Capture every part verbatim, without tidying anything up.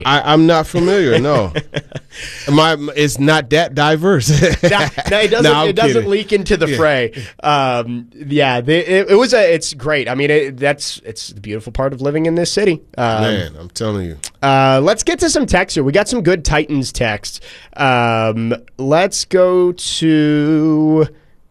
I, I'm not familiar. No, my it's not that diverse. no, no, it doesn't. No, it doesn't kidding. leak into the Yeah. fray. Um, yeah, they, it, it was a. It's great. I mean, it, that's it's the beautiful part of living in this city. Um, Man, I'm telling you. Uh, let's get to some text here. We got some good Titans text. Um, let's go to.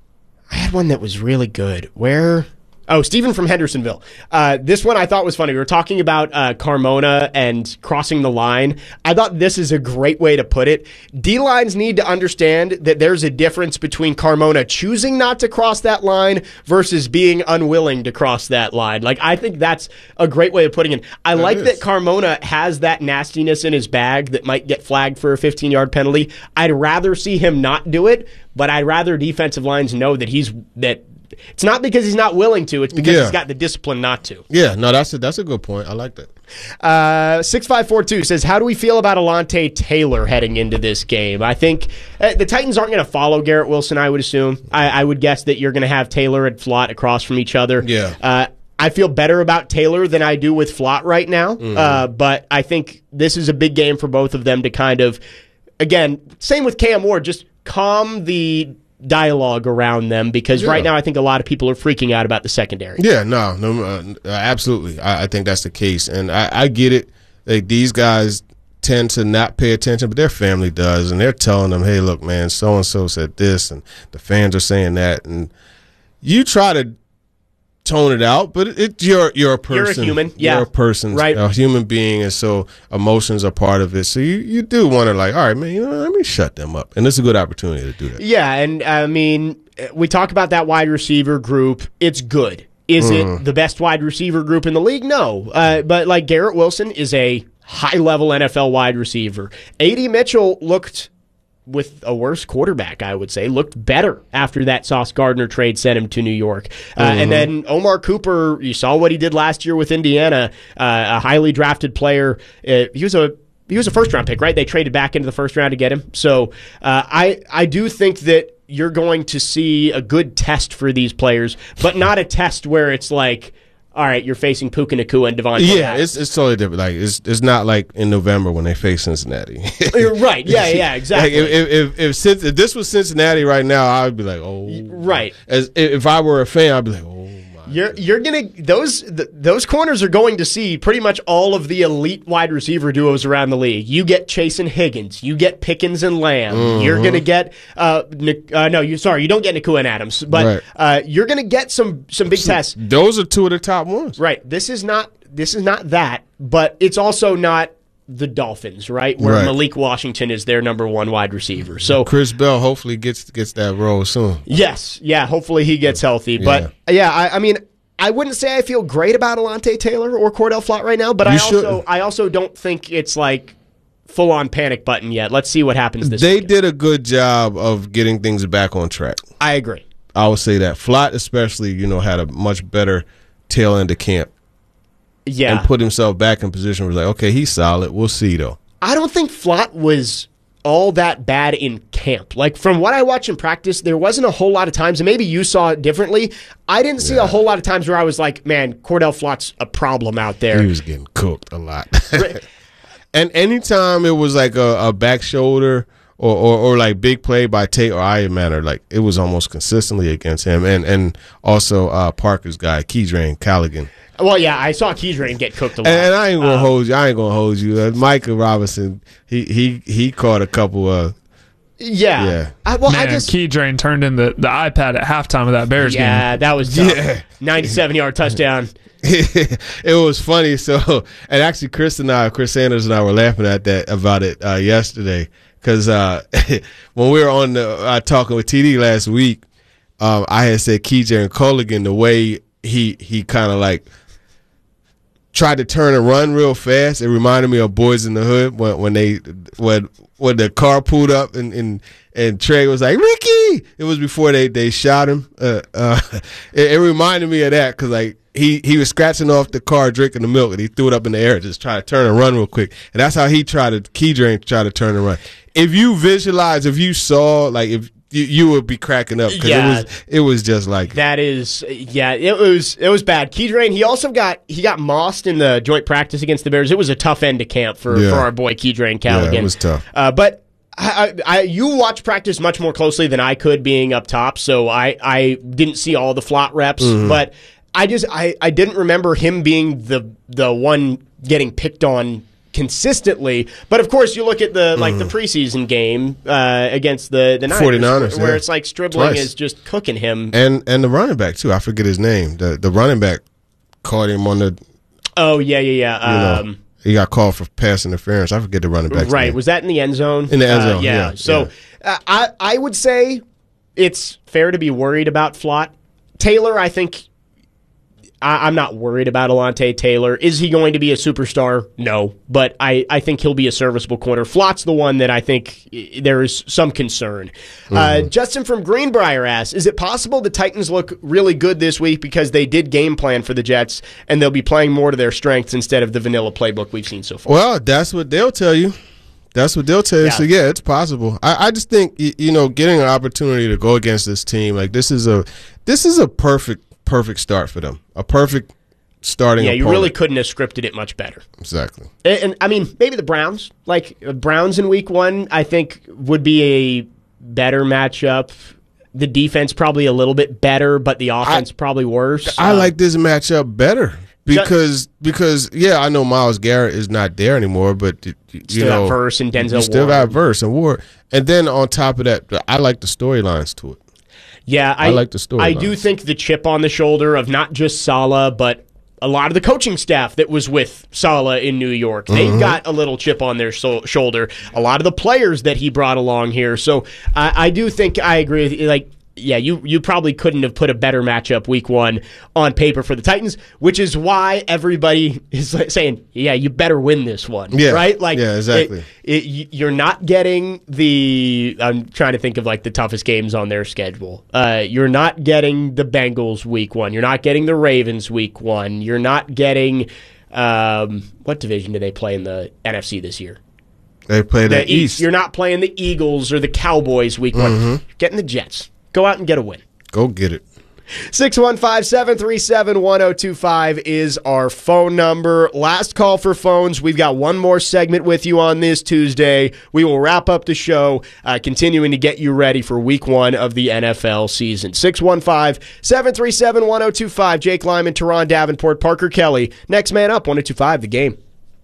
I had one that was really good. Where? Oh, Stephen from Hendersonville. Uh, this one I thought was funny. We were talking about uh, Carmona and crossing the line. I thought this is a great way to put it. D-lines need to understand that there's a difference between Carmona choosing not to cross that line versus being unwilling to cross that line. Like, I think that's a great way of putting it. I That like is. that Carmona has that nastiness in his bag that might get flagged for a fifteen-yard penalty. I'd rather see him not do it, but I'd rather defensive lines know that he's that. It's not because he's not willing to. It's because Yeah. he's got the discipline not to. Yeah, no, that's a that's a good point. I like that. Uh, six five four two says, how do we feel about Alontae Taylor heading into this game? I think uh, the Titans aren't going to follow Garrett Wilson, I would assume. I, I would guess that you're going to have Taylor and Flott across from each other. Yeah. Uh, I feel better about Taylor than I do with Flott right now. Mm-hmm. Uh, but I think this is a big game for both of them to kind of, again, same with Cam Ward, just calm the dialogue around them, because Yeah. right now I think a lot of people are freaking out about the secondary. Yeah, no, no, uh, absolutely. I, I think that's the case, and I, I get it. Like, these guys tend to not pay attention, but their family does, and they're telling them, "Hey, look, man, so and so said this, and the fans are saying that," and you try to tone it out, but it, you're you're a person. You're a human, yeah. You're a person, Right. a human being, and so emotions are part of it. So you, you do want to, like, all right, man, you know, let me shut them up, and it's a good opportunity to do that. Yeah, and I mean, we talk about that wide receiver group. It's good. Is Mm. it the best wide receiver group in the league? No. Uh, but like Garrett Wilson is a high-level N F L wide receiver. A D Mitchell looked, with a worse quarterback, I would say, looked better after that Sauce Gardner trade sent him to New York. Uh, Mm-hmm. And then Omar Cooper, you saw what he did last year with Indiana, uh, a highly drafted player. Uh, he was a he was a first round pick, right? They traded back into the first round to get him. So uh, I I do think that you're going to see a good test for these players, but not a test where it's like, all right, you're facing Puka Nacua and Devontae Yeah, Adams. it's it's totally different. Like, it's it's not like in November when they face Cincinnati. You're right. Yeah, yeah, exactly. Like, if, if, if, if, if this was Cincinnati right now, I would be like, oh. Right. As if I were a fan, I'd be like, oh my. You're you're gonna those th- those corners are going to see pretty much all of the elite wide receiver duos around the league. You get Chase and Higgins, you get Pickens and Lamb. Mm-hmm. You're gonna get uh, Nic- uh no, you sorry, you don't get Nacua and Adams, but Right. uh, you're gonna get some some big tests. Those are two of the top ones. Right. This is not this is not that, but it's also not the Dolphins, right? Where Right. Malik Washington is their number one wide receiver. So Chris Bell hopefully gets gets that role soon. yes, yeah, hopefully he gets healthy. But yeah, I, I mean, I wouldn't say I feel great about Alontae Taylor or Cordell Flott right now, but You I also shouldn't. I also don't think it's like full on panic button yet. Let's see what happens this They weekend. did a good job of getting things back on track. I agree. I would say that Flott especially, you know, had a much better tail end of camp Yeah. and put himself back in position where, like, okay, he's solid. We'll see though. I don't think Flott was all that bad in camp. Like, from what I watched in practice, there wasn't a whole lot of times, and maybe you saw it differently. I didn't see a whole lot of times where I was like, man, Cordell Flott's a problem out there. He was getting cooked a lot. And anytime it was like a, a back shoulder or, or, or like big play by Tate or Iron Manor, like, it was almost consistently against him. And and also uh, Parker's guy, Keydrain Callaghan. Well, yeah, I saw Keydrain get cooked a lot. And, and I ain't gonna Um, hold you. I ain't gonna hold you. Uh, Micah Robinson, he he he caught a couple of Yeah. Yeah. I, well, Man, I just Key Drain turned in the, the iPad at halftime of that Bears yeah, game. that was tough. Yeah. ninety-seven yard touchdown. it was funny. So, and actually, Chris and I, Chris Sanders and I were laughing at that about it uh, yesterday because uh, when we were on the uh, talking with T D last week, um, I had said Keydrain Callaghan, the way he he kind of like tried to turn and run real fast. It reminded me of Boys in the Hood when when they when when the car pulled up and and, and Trey was like, Ricky. It was before they they shot him. Uh, uh, it, it reminded me of that because like he he was scratching off the car, drinking the milk, and he threw it up in the air, just trying to turn and run real quick. And that's how he tried to Keydrain try to turn and run. If you visualize, if you saw like if you, you would be cracking up because Yeah. it was it was just like That is, yeah, it was it was bad. Keydrain, he also got he got mossed in the joint practice against the Bears. It was a tough end to camp for, Yeah. for our boy Keydrain Callaghan. Yeah, it was tough. Uh, but I, I, you watch practice much more closely than I could, being up top. So I, I didn't see all the flot reps, Mm-hmm. but I just I, I didn't remember him being the the one getting picked on consistently. But of course, you look at the like the preseason game uh, against the the Niners, 49ers, where yeah. it's like Stribling Twice. is just cooking him. and and the running back too. I forget his name. The the running back caught him on the. Oh yeah, yeah, yeah. You know, Um, he got called for pass interference. I forget the running back. right. Was that in the end zone? In the end Uh, zone, yeah, So yeah. Uh, I I would say it's fair to be worried about Flott. Taylor, I think. I, I'm not worried about Alontae Taylor. Is he going to be a superstar? No, but I, I think he'll be a serviceable corner. Flott's the one that I think i- there is some concern. Uh, Mm-hmm. Justin from Greenbrier asks, is it possible the Titans look really good this week because they did game plan for the Jets and they'll be playing more to their strengths instead of the vanilla playbook we've seen so far? Well, that's what they'll tell you. That's what they'll tell you. Yeah. So yeah, it's possible. I, I just think y- you know, getting an opportunity to go against this team, like this is a this is a perfect perfect start for them. A perfect starting. Yeah, you opponent. really couldn't have scripted it much better. Exactly. And, and I mean, maybe the Browns, like uh, Browns in week one, I think would be a better matchup. The defense probably a little bit better, but the offense probably worse. I Uh, like this matchup better because because yeah, I know Myles Garrett is not there anymore, but y- y- you Still got know, Verse and Denzel you still Ward. got Verse and Ward, and then on top of that, I like the storylines to it. Yeah, I, I like the story I do lines. think the chip on the shoulder of not just Saleh, but a lot of the coaching staff that was with Saleh in New York. They've Mm-hmm. got a little chip on their so- shoulder. A lot of the players that he brought along here. So I, I do think I agree with you. Like, yeah, you, you probably couldn't have put a better matchup week one on paper for the Titans, which is why everybody is like saying, yeah, you better win this one. Yeah. Right? Like, Yeah, exactly. It, it, you're not getting the. I'm trying to think of like the toughest games on their schedule. Uh, you're not getting the Bengals week one. You're not getting the Ravens week one. You're not getting. Um, what division do they play in the N F C this year? They play the, The East. East. You're not playing the Eagles or the Cowboys week one. Mm-hmm. You're getting the Jets. Go out and get a win. Go get it. six one five, seven three seven, one oh two five is our phone number. Last call for phones. We've got one more segment with you on this Tuesday. We will wrap up the show, uh, continuing to get you ready for week one of the N F L season. six one five, seven three seven, one oh two five. Jake Lyman, Teron Davenport, Parker Kelly. Next man up, one oh two five, the game.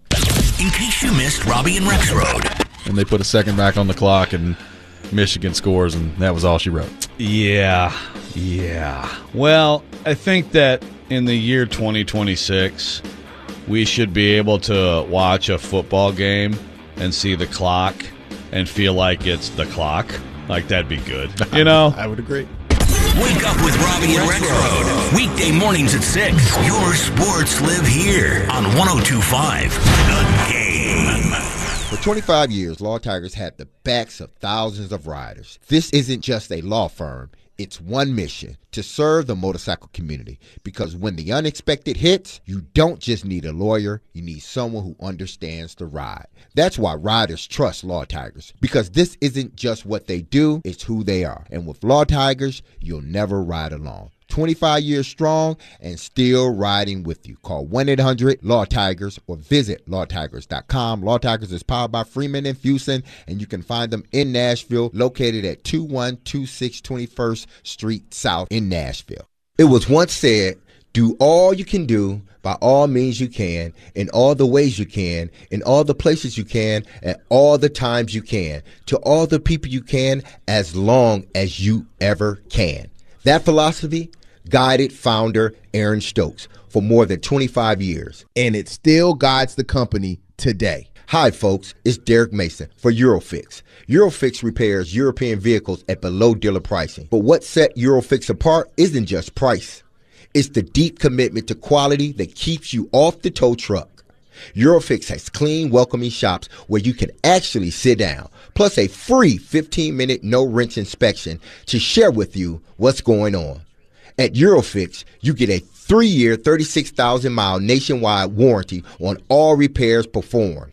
In case you missed Robbie and Rex Road. And they put a second back on the clock, and Michigan scores, and that was all she wrote. Yeah, yeah. Well, I think that in the year twenty twenty-six, we should be able to watch a football game and see the clock and feel like it's the clock. Like, that'd be good. You know? I would agree. Wake up with Robbie and Rex Road. Weekday mornings at six. Your sports live here on one oh two point five. The Game. For twenty-five years, Law Tigers had the backs of thousands of riders. This isn't just a law firm. It's one mission, to serve the motorcycle community. Because when the unexpected hits, you don't just need a lawyer, you need someone who understands the ride. That's why riders trust Law Tigers. Because this isn't just what they do, it's who they are. And with Law Tigers, you'll never ride alone. twenty-five years strong and still riding with you. Call one eight hundred law tigers or visit law tigers dot com. Law Tigers is powered by Freeman and Fusen, and you can find them in Nashville, located at two one two six twenty-first Street South in Nashville. It was once said, do all you can do by all means you can, in all the ways you can, in all the places you can, at all the times you can, to all the people you can, as long as you ever can. That philosophy guided founder Aaron Stokes for more than twenty-five years. And it still guides the company today. Hi, folks. It's Derek Mason for Eurofix. Eurofix repairs European vehicles at below dealer pricing. But what set Eurofix apart isn't just price. It's the deep commitment to quality that keeps you off the tow truck. Eurofix has clean, welcoming shops where you can actually sit down, plus a free fifteen-minute no-wrench inspection to share with you what's going on. At Eurofix, you get a three-year, thirty-six thousand mile nationwide warranty on all repairs performed.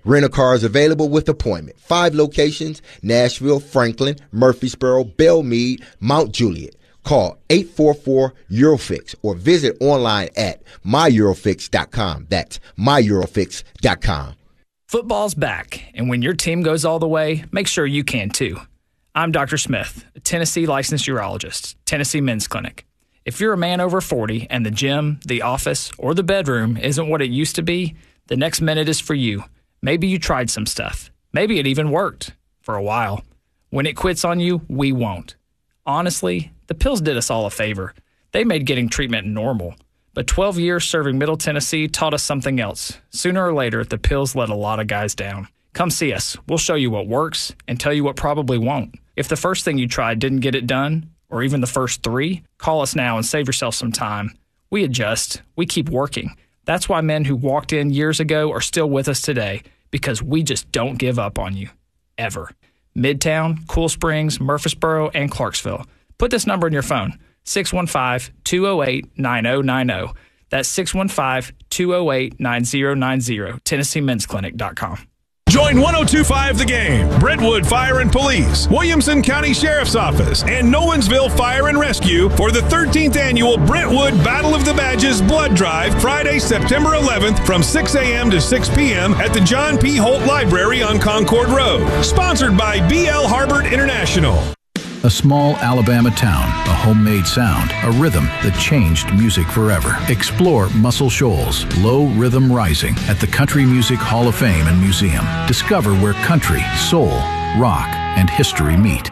Rent-A-Cars available with appointment. Five locations: Nashville, Franklin, Murfreesboro, Belmead, Mount Juliet. Call eight four four, Eurofix or visit online at my eurofix dot com. That's my eurofix dot com. Football's back, and when your team goes all the way, make sure you can too. I'm Doctor Smith, a Tennessee licensed urologist, Tennessee Men's Clinic. If you're a man over forty and the gym, the office, or the bedroom isn't what it used to be, the next minute is for you. Maybe you tried some stuff. Maybe it even worked for a while. When it quits on you, we won't. Honestly, the pills did us all a favor. They made getting treatment normal. But twelve years serving Middle Tennessee taught us something else. Sooner or later, the pills let a lot of guys down. Come see us. We'll show you what works and tell you what probably won't. If the first thing you tried didn't get it done, or even the first three, call us now and save yourself some time. We adjust. We keep working. That's why men who walked in years ago are still with us today, because we just don't give up on you. Ever. Midtown, Cool Springs, Murfreesboro, and Clarksville. Put this number in your phone, six one five, two oh eight, nine oh nine oh. That's six one five, two oh eight, nine oh nine oh, Tennessee Men's Clinic dot com. Join one oh two point five The Game, Brentwood Fire and Police, Williamson County Sheriff's Office, and Nolensville Fire and Rescue for the thirteenth Annual Brentwood Battle of the Badges Blood Drive, Friday, September eleventh from six a.m. to six p.m. at the John P. Holt Library on Concord Road. Sponsored by B L Harbert International. A small Alabama town, a homemade sound, a rhythm that changed music forever. Explore Muscle Shoals, Low Rhythm Rising at the Country Music Hall of Fame and Museum. Discover where country, soul, rock, and history meet.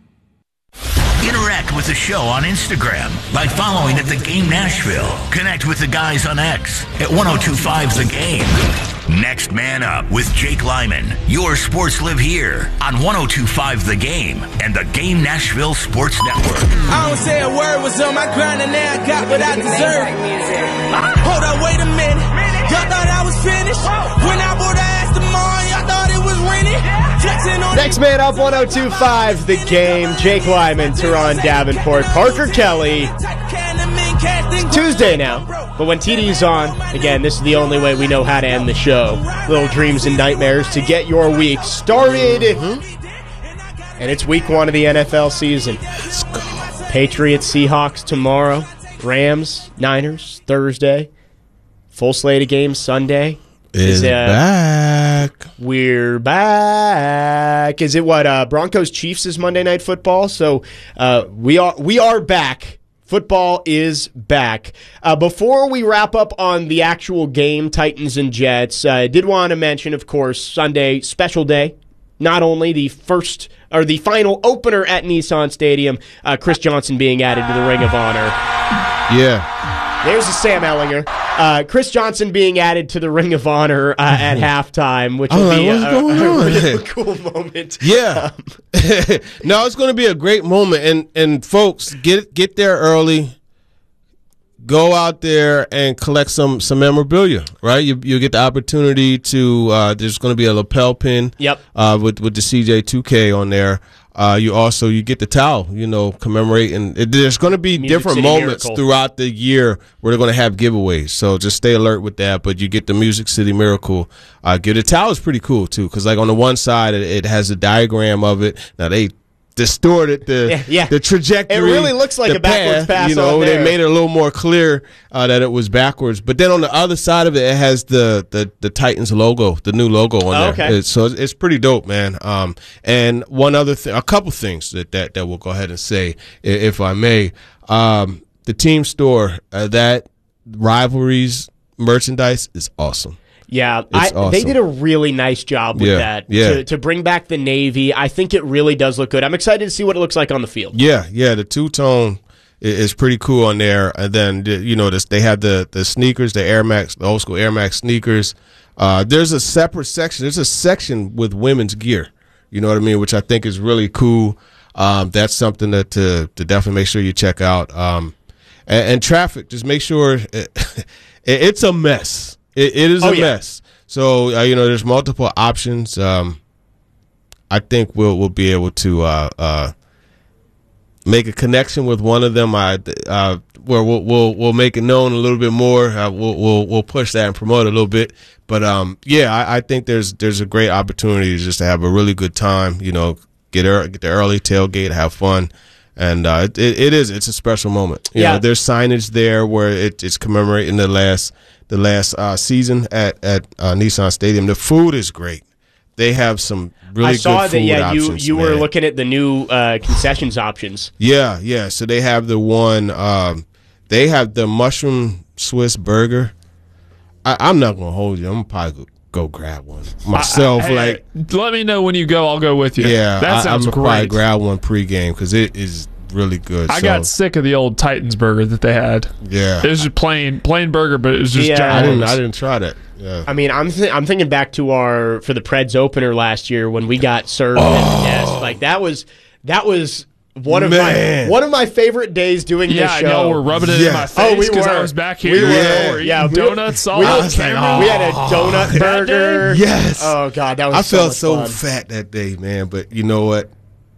Interact with the show on Instagram by following at The Game Nashville. Connect with the guys on X at ten twenty-five The Game. Next Man Up with Jake Lyman. Your sports live here on ten twenty-five The Game and the Game Nashville Sports Network. I don't say a word, was on my grind and now I got what I deserve. Hold up, wait a minute. Y'all thought I was finished. When I bought the ass tomorrow, y'all thought it was rented. Next Man Up, ten twenty-five The Game. Jake Lyman, Teron Davenport, Parker Kelly. It's Tuesday now, but when T D's on, again, this is the only way we know how to end the show. Little dreams and nightmares to get your week started. Mm-hmm. And it's week one of the N F L season. Patriots, Seahawks tomorrow. Rams, Niners, Thursday. Full slate of games Sunday. Is it uh, back? We're back. Is it what uh, Broncos Chiefs is Monday Night Football? So uh, we are we are back. Football is back. Uh, before we wrap up on the actual game, Titans and Jets, I uh, did want to mention, of course, Sunday special day. Not only the first or the final opener at Nissan Stadium, uh, Chris Johnson being added to the Ring of Honor. Yeah. There's a Sam Ellinger. Uh, Chris Johnson being added to the Ring of Honor uh, at halftime, which will like, be a, a, a really cool moment. Yeah. Um, no, it's going to be a great moment. And, and folks, get get there early. Go out there and collect some, some memorabilia, right? You you get the opportunity to, uh, there's going to be a lapel pin yep. uh, with, with the C J two K on there. Uh, you also you get the towel, you know, commemorating. There's going to be Music different City moments Miracle. throughout the year where they're going to have giveaways. So just stay alert with that. But you get the Music City Miracle. Uh, get the towel is pretty cool too, because like on the one side it, it has a diagram of it. Now they distorted the yeah, yeah. the trajectory. It really looks like the a backwards path, pass. You know, on there. they made it a little more clear uh, that it was backwards. But then on the other side of it, it has the the, the Titans logo, the new logo on oh, there. Okay. It's, so it's, it's pretty dope, man. Um, and one other thing, a couple things that, that that we'll go ahead and say, if I may. Um, the team store, uh, that rivalries merchandise is awesome. Yeah, I, awesome. They did a really nice job with yeah, that yeah. To, to bring back the Navy. I think it really does look good. I'm excited to see what it looks like on the field. Yeah, yeah, the two-tone is pretty cool on there. And then, you know, this, they have the, the sneakers, the Air Max, the old school Air Max sneakers. Uh, there's a separate section. There's a section with women's gear, you know what I mean, which I think is really cool. Um, that's something that to, to definitely make sure you check out. Um, and, and traffic, just make sure it, it, it's a mess. It, it is oh, a yeah. mess. So, uh, you know, there's multiple options. Um, I think we'll we'll be able to uh, uh, make a connection with one of them. I uh, where we'll, we'll we'll make it known a little bit more. Uh, we'll we'll we'll push that and promote it a little bit. But um, yeah, I, I think there's there's a great opportunity just to have a really good time. You know, get er, get the early tailgate, have fun. And uh, it, it is it's a special moment. You yeah, know, there's signage there where it, it's commemorating the last the last uh, season at at uh, Nissan Stadium. The food is great. They have some really I saw good food that. Yeah, options, you you man. were looking at the new uh, concessions options. Yeah, yeah. So they have the one. Um, they have the mushroom Swiss burger. I, I'm not gonna hold you. I'm gonna probably go, go grab one myself. I, I, like, let me know when you go. I'll go with you. yeah, that I, sounds I'm gonna probably great. grab one pregame because it is really good. I so, got sick of the old Titans burger that they had. Yeah, it was just plain plain burger, but it was just. Yeah, I didn't. ginormous. I didn't try that. Yeah. I mean, I'm th- I'm thinking back to our for the Preds opener last year when we got served. Oh. At the desk. Like that was that was one of Man. my one of my favorite days doing Yeah, this I show. know we're rubbing it in my Yes. face Oh, we because I were. was back here. We were. Yeah, Yeah, yeah we- donuts all we- on I was like, camera. We had a donut That burger. day? Yes. Oh God, that was I so felt much so fun. fat that day, man. But you know what?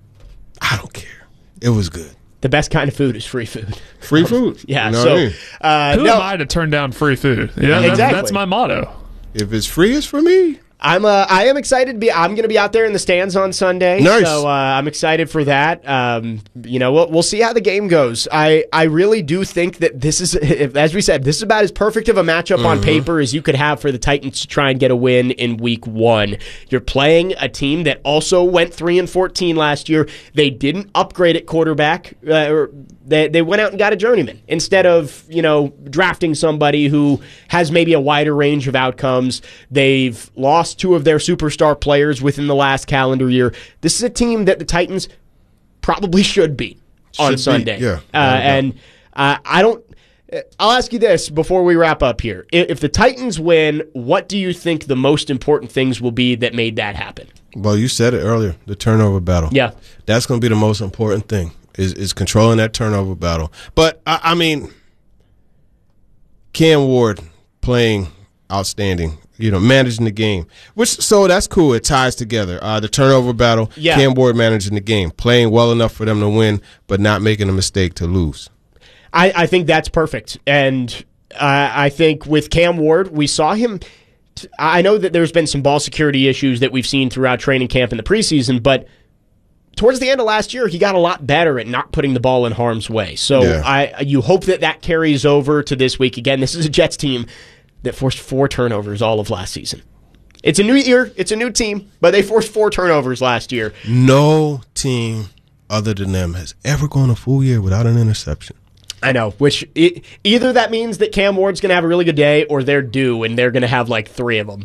I don't care. It was good. The best kind of food is free food. Free food. Yeah. You know so what I mean? uh, Who no, am I to turn down free food? Yeah, that's, Exactly. that's my motto. If it's free, it's for me. I'm uh, I am excited to be. I'm going to be out there in the stands on Sunday. Nice. So uh, I'm excited for that. Um, you know, we'll, we'll see how the game goes. I, I really do think that this is, if, as we said, this is about as perfect of a matchup on paper as you could have for the Titans to try and get a win in Week One. You're playing a team that also went three and fourteen last year. They didn't upgrade at quarterback. Uh, or they they went out and got a journeyman instead of you know drafting somebody who has maybe a wider range of outcomes. They've lost two of their superstar players within the last calendar year. This is a team that the Titans probably should beat on Should beat, Sunday. yeah. Uh, No doubt. and uh, I don't. I'll ask you this before we wrap up here. If if the Titans win, what do you think the most important things will be that made that happen? Well, you said it earlier, the turnover battle. Yeah. That's going to be the most important thing, is is controlling that turnover battle. But, I, I mean, Cam Ward playing outstanding, you know, managing the game. Which So that's cool. It ties together. Uh, the turnover battle, Yeah. Cam Ward managing the game, playing well enough for them to win, but not making a mistake to lose. I, I think that's perfect. And uh, I think with Cam Ward, we saw him. T- I know that there's been some ball security issues that we've seen throughout training camp in the preseason, but towards the end of last year, he got a lot better at not putting the ball in harm's way. So Yeah. I you hope that that carries over to this week. Again, this is a Jets team that forced four turnovers all of last season. It's a new year. It's a new team, but they forced four turnovers last year. No team other than them has ever gone a full year without an interception. I know, which it, either that means that Cam Ward's going to have a really good day or they're due and they're going to have like three of them.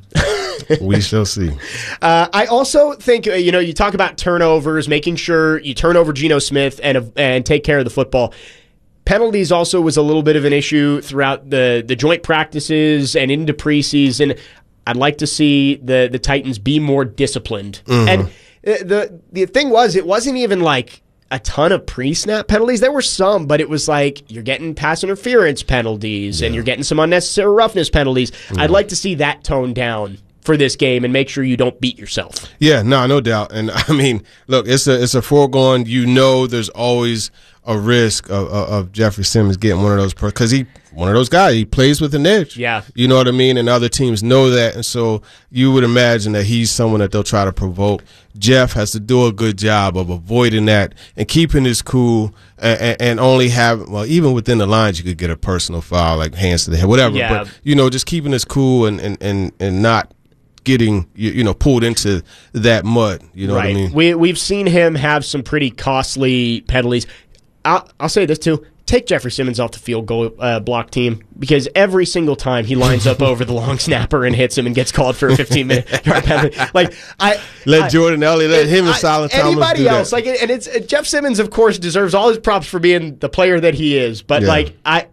We shall see. Uh, I also think, uh, you know, you talk about turnovers, making sure you turn over Geno Smith and, uh, and take care of the football. Penalties also was a little bit of an issue throughout the, the joint practices and into preseason. I'd like to see the, the Titans be more disciplined. Mm-hmm. And uh, the the thing was, it wasn't even like a ton of pre-snap penalties. There were some, but it was like you're getting pass interference penalties and you're getting some unnecessary roughness penalties. Mm-hmm. I'd like to see that toned down for this game and make sure you don't beat yourself. Yeah, no, no doubt. And I mean, look, it's a it's a foregone. You know, there's always a risk of, of, of Jeffrey Simmons getting one of those because he one of those guys. He plays with an edge. Yeah, you know what I mean. And other teams know that, and so you would imagine that he's someone that they'll try to provoke. Jeff has to do a good job of avoiding that and keeping his cool, and, and only have well, even within the lines, you could get a personal foul, like hands to the head, whatever. Yeah. But you know, just keeping his cool and and and, and not getting you, you know pulled into that mud. You know right. what I mean? We we've seen him have some pretty costly penalties. I'll, I'll say this too. Take Jeffrey Simmons off the field goal uh, block team because every single time he lines up over the long snapper and hits him and gets called for a fifteen minute yard penalty. Like I let I, Jordan Elliott, let him and I- Solomon Thomas anybody do else that. like and it's uh, Jeff Simmons of course deserves all his props for being the player that he is. But Yeah. like I,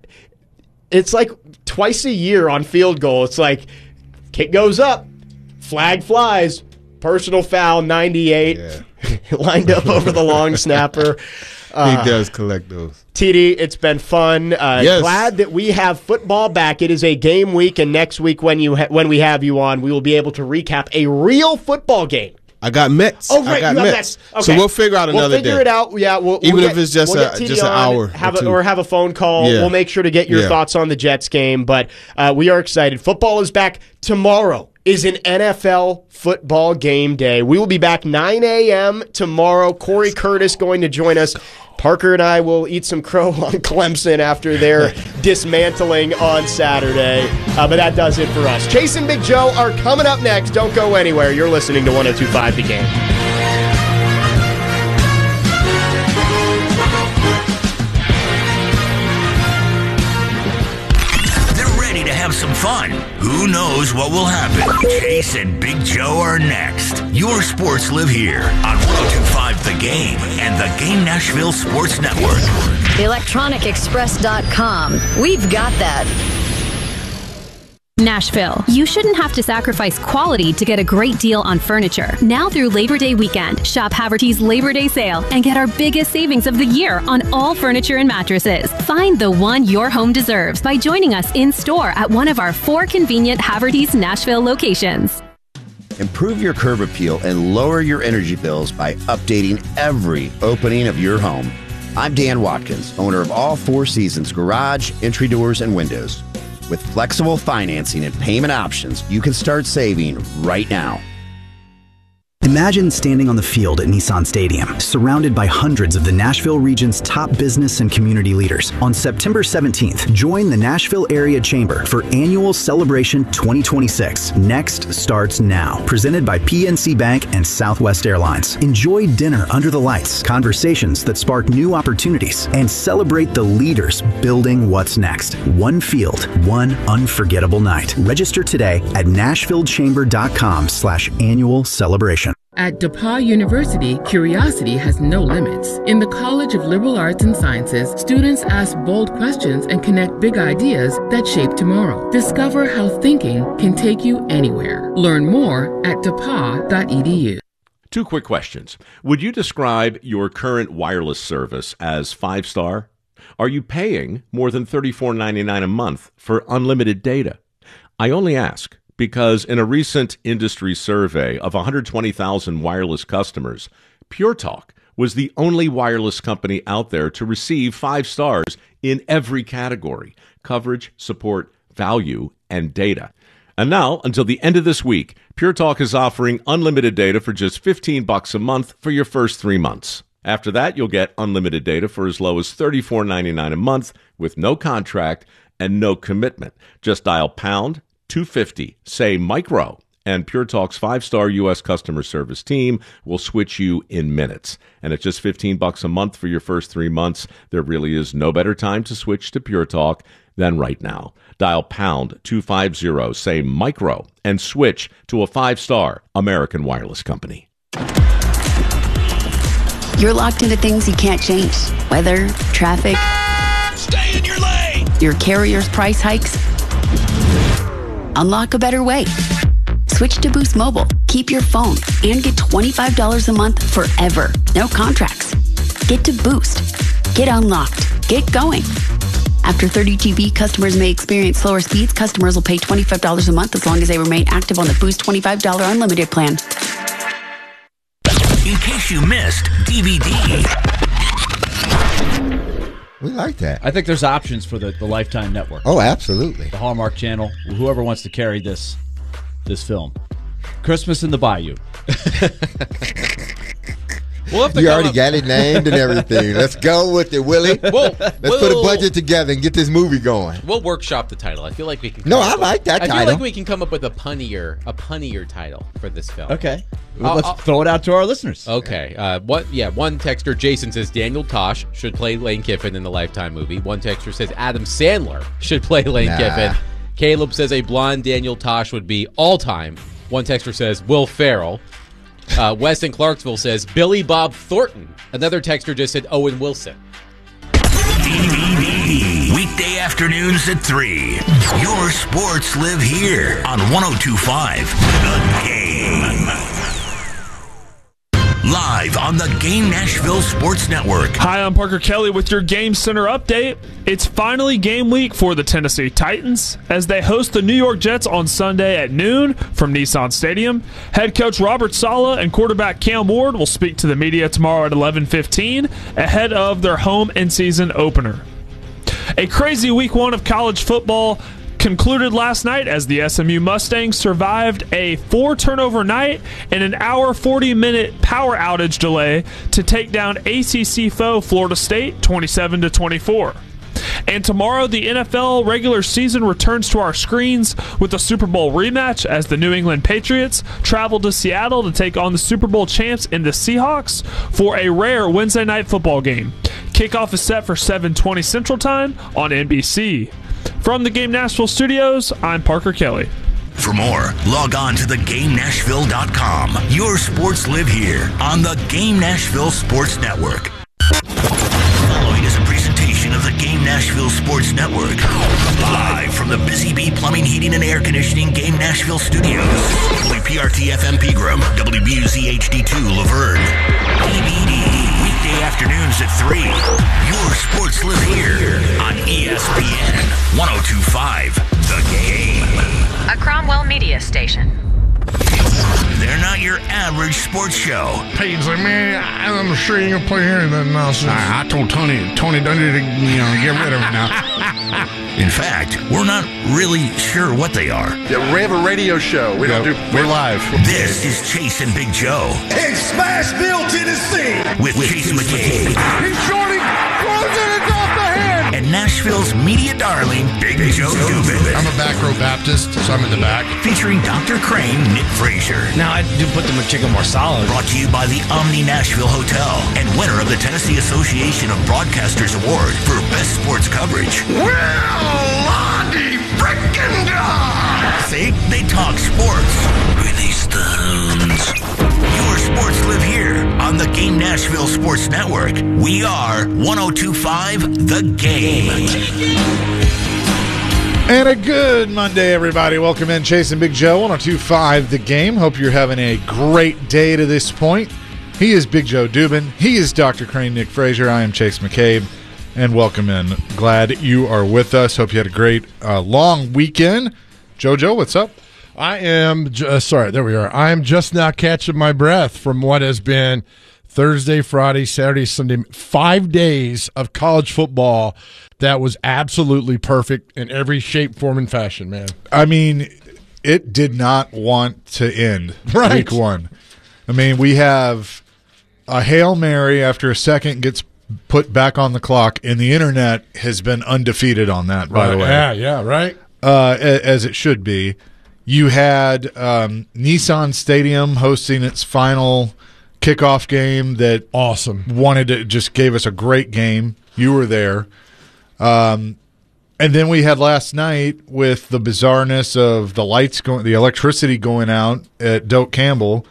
it's like twice a year on field goal. It's like kick goes up, flag flies, personal foul ninety-eight, Yeah. lined up over the long snapper. He does collect those. T D, it's been fun. Uh, Yes. Glad that we have football back. It is a game week, and next week when you ha- when we have you on, we will be able to recap a real football game I got Mets. Oh, right. I got you have Mets. Mets. Okay. So we'll figure out another We'll figure day. it out. Yeah. We'll, Even we'll if get, it's just we'll a- get T D just an on, hour have or a, two. or have a phone call. Yeah. We'll make sure to get your Yeah. thoughts on the Jets game. But uh, we are excited. Football is back tomorrow. Is an N F L football game day. We will be back nine a.m. tomorrow. Corey Curtis going to join us. Parker and I will eat some crow on Clemson after their dismantling on Saturday. Uh, but that does it for us. Chase and Big Joe are coming up next. Don't go anywhere. You're listening to one oh two point five The Game. Have some fun. Who knows what will happen? Chase and Big Joe are next. Your sports live here on one oh two point five The Game and the Game Nashville Sports Network. electronic express dot com. We've got that. Nashville. You shouldn't have to sacrifice quality to get a great deal on furniture. Now through Labor Day weekend, shop Haverty's Labor Day sale and get our biggest savings of the year on all furniture and mattresses. Find the one your home deserves by joining us in store at one of our four convenient Haverty's Nashville locations. Improve your curb appeal and lower your energy bills by updating every opening of your home. I'm Dan Watkins, owner of All Four Seasons Garage, Entry Doors, and Windows. With flexible financing and payment options, you can start saving right now. Imagine standing on the field at Nissan Stadium, surrounded by hundreds of the Nashville region's top business and community leaders. On September seventeenth, join the Nashville Area Chamber for Annual Celebration twenty twenty-six. Next starts now. Presented by P N C Bank and Southwest Airlines. Enjoy dinner under the lights, conversations that spark new opportunities, and celebrate the leaders building what's next. One field, one unforgettable night. Register today at nashville chamber dot com slash annual celebration. At DePauw University, curiosity has no limits. In the College of Liberal Arts and Sciences, students ask bold questions and connect big ideas that shape tomorrow. Discover how thinking can take you anywhere. Learn more at depaw dot e d u. Two quick questions. Would you describe your current wireless service as five-star? Are you paying more than thirty-four ninety-nine a month for unlimited data? I only ask because in a recent industry survey of one hundred twenty thousand wireless customers, Pure Talk was the only wireless company out there to receive five stars in every category: coverage, support, value, and data. And now, until the end of this week, Pure Talk is offering unlimited data for just fifteen bucks a month for your first three months. After that, you'll get unlimited data for as low as thirty-four ninety-nine a month with no contract and no commitment. Just dial pound two fifty, say micro, and Pure Talk's five-star U S customer service team will switch you in minutes. And at just fifteen bucks a month for your first three months, there really is no better time to switch to Pure Talk than right now. Dial pound two fifty, say micro, and switch to a five-star American wireless company. You're locked into things you can't change. Weather, traffic. Stay in your lane! Your carrier's price hikes. Unlock a better way. Switch to Boost Mobile. Keep your phone and get twenty-five dollars a month forever. No contracts. Get to Boost. Get unlocked. Get going. After thirty G B, customers may experience slower speeds. Customers will pay twenty-five dollars a month as long as they remain active on the Boost twenty-five dollars unlimited plan. In case you missed D V D. We like that. I think there's options for the, the Lifetime Network. Oh, absolutely. The Hallmark Channel, whoever wants to carry this this film. Christmas in the Bayou. We'll have to you already up. got it named and everything. Let's go with it, Willie. We'll, Let's we'll, put a budget together and get this movie going. We'll workshop the title. I feel like we can. No, I like that I title. I feel like we can come up with a punnier, a punnier title for this film. Okay, well, let's I'll, throw it out to our listeners. Okay, uh, what? Yeah, one texter, Jason, says Daniel Tosh should play Lane Kiffin in the Lifetime movie. One texter says Adam Sandler should play Lane nah. Kiffin. Caleb says a blonde Daniel Tosh would be all time. One texter says Will Ferrell. Uh, Wes in Clarksville says Billy Bob Thornton. Another texter just said Owen Wilson. D V D. Weekday afternoons at three. Your sports live here on one oh two point five The Game. Live live on the Game Nashville Sports Network. Hi, I'm Parker Kelly with your Game Center update. It's finally game week for the Tennessee Titans as they host the New York Jets on Sunday at noon from Nissan Stadium. Head coach Robert Saleh and quarterback Cam Ward will speak to the media tomorrow at eleven fifteen ahead of their home in-season opener. A crazy week one of college football concluded last night as the S M U Mustangs survived a four-turnover night and an hour forty-minute power outage delay to take down A C C foe Florida State twenty-seven to twenty-four. And tomorrow, the N F L regular season returns to our screens with a Super Bowl rematch as the New England Patriots travel to Seattle to take on the Super Bowl champs in the Seahawks for a rare Wednesday night football game. Kickoff is set for seven twenty Central Time on N B C. From the Game Nashville studios, I'm Parker Kelly. For more, log on to the game nashville dot com. Your sports live here on the Game Nashville Sports Network. Following is a presentation of the Game Nashville Sports Network. Live from the Busy Bee Plumbing, Heating, and Air Conditioning Game Nashville Studios. W P R T F M Pegram, W B U Z H D two Laverne. D V D, weekday afternoons at three. Your sports live here on E S P N one oh two point five The Game. A Cromwell Media Station. They're not your average sports show. Peyton's like, man, I'm sure you ain't gonna play here that nonsense. I, I told Tony, Tony Dundee to, you know, get rid of it now. In fact, we're not really sure what they are. Yeah, we have a radio show. We don't do. We're live. This is Chase and Big Joe. In Smashville, Tennessee. With, with Chase McCabe. He's shorting, closing it off the hand. And Nashville's media darling, Big, Big Joe Dubin. I'm a back row Baptist, so I'm in the back. Featuring Doctor Crane, Nick Frazier. Now I do put the McChicken more solid. Brought to you by the Omni Nashville Hotel and winner of the Tennessee Association of Broadcasters Award for Best Sports Coverage. Well, Lonnie frickin' dog. See, they talk sports. Release the hounds. Your sports live here on the Game Nashville Sports Network. We are one oh two point five The Game. And a good Monday, everybody. Welcome in, Chase and Big Joe, one oh two point five The Game. Hope you're having a great day to this point. He is Big Joe Dubin. He is Doctor Crane, Nick Frazier. I am Chase McCabe. And welcome in. Glad you are with us. Hope you had a great uh, long weekend. Jojo, what's up? I am, uh, sorry, there we are. I am just now catching my breath from what has been Thursday, Friday, Saturday, Sunday, five days of college football that was absolutely perfect in every shape, form, and fashion, man. I mean, it did not want to end right. week one. I mean, we have a Hail Mary after a second gets put back on the clock, and the internet has been undefeated on that, by right. the way. Yeah, yeah, right. Uh, as it should be. You had um, Nissan Stadium hosting its final kickoff game that awesome wanted to just gave us a great game. You were there. Um, and then we had last night with the bizarreness of the lights going, the electricity going out at Doak Campbell,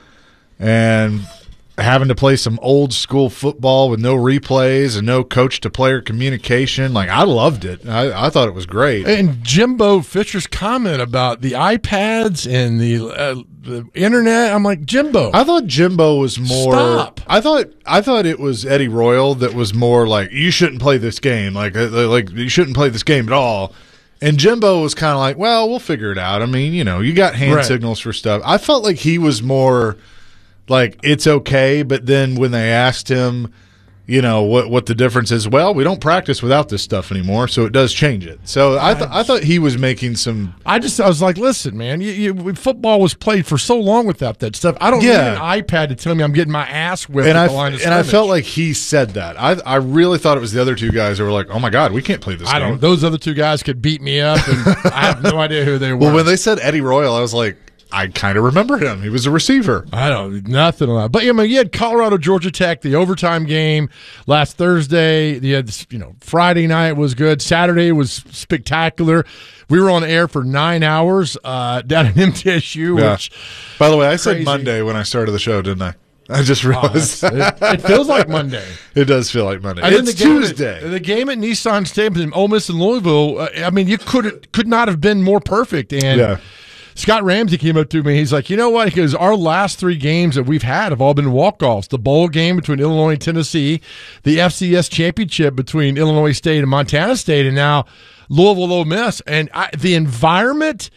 and having to play some old school football with no replays and no coach to player communication. Like, I loved it. I, I thought it was great. And Jimbo Fisher's comment about the iPads and the, uh, the internet. I'm like, Jimbo. I thought Jimbo was more. Stop. I thought I thought it was Eddie Royal that was more like, you shouldn't play this game. Like like you shouldn't play this game at all. And Jimbo was kind of like, well, we'll figure it out. I mean, you know, you got hand right. signals for stuff. I felt like he was more like, it's okay, but then when they asked him, you know, what what the difference is, well, we don't practice without this stuff anymore, so it does change it. So I, th- I thought he was making some. I just I was like, listen, man, you, you, football was played for so long without that stuff. I don't yeah. need an iPad to tell me I'm getting my ass whipped and at I, the line of And I scrimmage. felt like he said that. I I really thought it was the other two guys that were like, oh my God, we can't play this I game. don't. Those other two guys could beat me up, and I have no idea who they were. Well, when they said Eddie Royal, I was like, I kind of remember him. He was a receiver. I don't nothing on that. But I mean, you had Colorado Georgia Tech, the overtime game last Thursday. You had, you know, Friday night was good. Saturday was spectacular. We were on air for nine hours uh, down at M T S U. Yeah. Which, by the way, I crazy. said Monday when I started the show, didn't I? I just realized. Oh, it, it feels like Monday. It does feel like Monday. And it's the game Tuesday. At, the game at Nissan Stadium in Ole Miss and Louisville. Uh, I mean, you could could not have been more perfect. And yeah. Scott Ramsey came up to me. He's like, you know what? He goes, our last three games that we've had have all been walk-offs. The bowl game between Illinois and Tennessee, the F C S championship between Illinois State and Montana State, and now Louisville Ole Miss. And I, the environment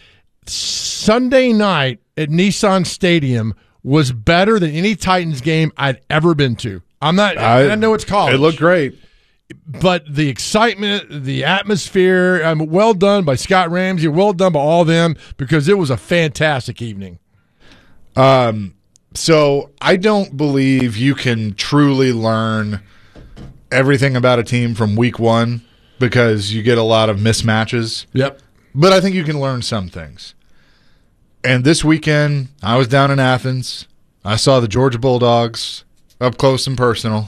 Sunday night at Nissan Stadium was better than any Titans game I'd ever been to. I'm not. I, I know it's college. It looked great. But the excitement, the atmosphere, um, well done by Scott Ramsey, well done by all of them, because it was a fantastic evening. Um, so I don't believe you can truly learn everything about a team from week one because you get a lot of mismatches. Yep. But I think you can learn some things. And this weekend, I was down in Athens. I saw the Georgia Bulldogs up close and personal.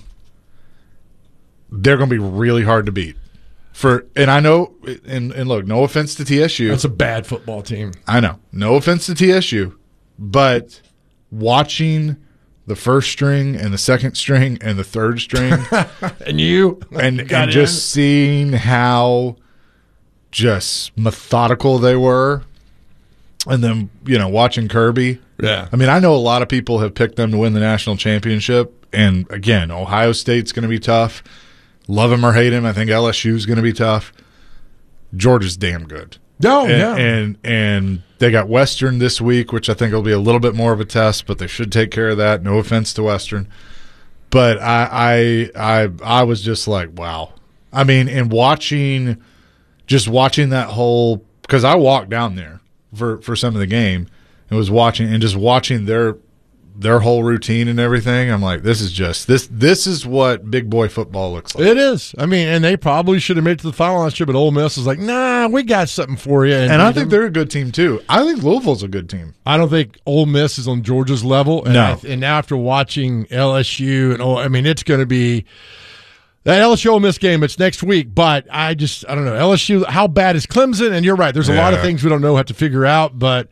They're going to be really hard to beat. For and I know, and, and look, no offense to T S U. That's a bad football team. I know. No offense to T S U. But watching the first string and the second string and the third string. and you. And, you and just seeing how just methodical they were. And then, you know, watching Kirby. Yeah. I mean, I know a lot of people have picked them to win the national championship. And, again, Ohio State's going to be tough. Love him or hate him, I think L S U's going to be tough. Georgia's damn good. No, and, yeah. And, and they got Western this week, which I think will be a little bit more of a test, but they should take care of that. No offense to Western. But I I I, I was just like, wow. I mean, and watching – just watching that whole – because I walked down there for, for some of the game and was watching – and just watching their their whole routine and everything, I'm like, this is just this this is what big boy football looks like. It is. I mean, and they probably should have made it to the final last year, but Ole Miss is like, nah, we got something for you. And, and I think they're a good team too. I think Louisville's a good team. I don't think Ole Miss is on Georgia's level. And no. I, and now after watching L S U, and oh, I mean, it's going to be that L S U Ole Miss game. It's next week, but I just I don't know L S U. How bad is Clemson? And you're right. There's a yeah. lot of things we don't know, have to figure out, but.